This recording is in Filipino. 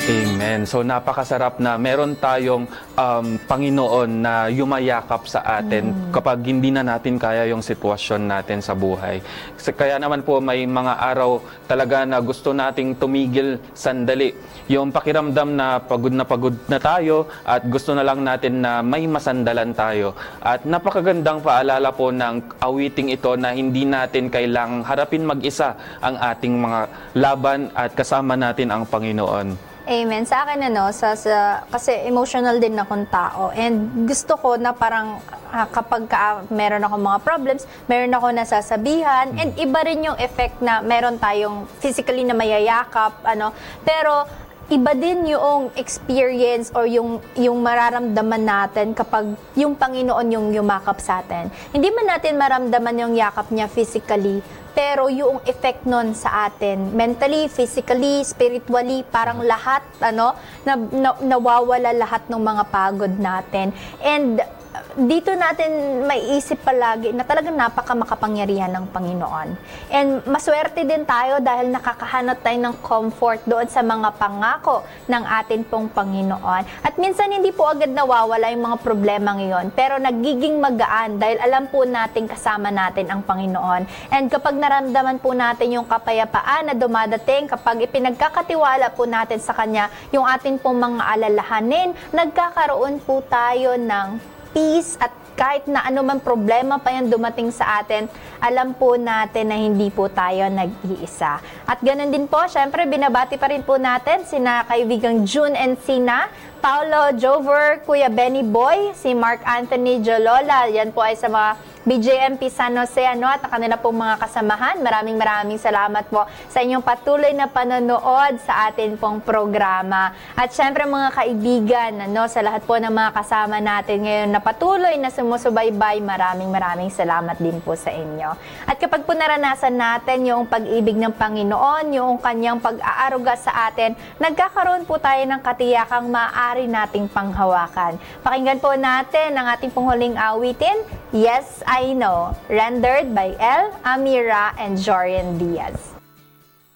Amen. So napakasarap na meron tayong Panginoon na yumayakap sa atin kapag hindi na natin kaya yung sitwasyon natin sa buhay. Kaya naman po may mga araw talaga na gusto nating tumigil sandali. Yung pakiramdam na pagod na tayo at gusto na lang natin na may masandalan tayo. At napakagandang paalala po ng awiting ito na hindi natin kailangang harapin mag-isa ang ating mga laban at kasama natin ang Panginoon. Amen. Sa akin, kasi emotional din akong tao. And gusto ko na parang kapag meron ako mga problems, meron ako nasasabihan, and iba rin yung effect na meron tayong physically na mayayakap, pero iba din yung experience or yung mararamdaman natin kapag yung Panginoon yung yumakap sa atin. Hindi man natin maramdaman yung yakap niya physically, pero yung effect nun sa atin, mentally, physically, spiritually, parang lahat, nawawala lahat ng mga pagod natin. And dito natin maiisip palagi na talagang napakamakapangyarihan ng Panginoon. And maswerte din tayo dahil nakakahanap tayo ng comfort doon sa mga pangako ng atin pong Panginoon. At minsan hindi po agad nawawala yung mga problema ngayon, pero nagiging magaan dahil alam po natin kasama natin ang Panginoon. And kapag naramdaman po natin yung kapayapaan na dumadating, kapag ipinagkakatiwala po natin sa Kanya yung atin pong mga alalahanin, nagkakaroon po tayo ng peace, at kahit na anumang problema pa yan dumating sa atin, alam po natin na hindi po tayo nag-iisa. At ganun din po, syempre binabati pa rin po natin sina kaibigang June and Sina, Paulo Jover, Kuya Benny Boy, si Mark Anthony Jolola. Yan po ay sa mga BJMP San Jose at kanila pong mga kasamahan. Maraming salamat po sa inyong patuloy na panonood sa atin pong programa. At syempre mga kaibigan, sa lahat po ng mga kasama natin ngayon na patuloy na sumusubaybay, maraming salamat din po sa inyo. At kapag po naranasan natin yung pag-ibig ng Panginoon, yung kanyang pag-aaruga sa atin, nagkakaroon po tayo ng katiyakang maaari nating panghawakan. Pakinggan po natin ang ating pong huling awitin, Yes, I Know, rendered by El Amira and Jorian Diaz.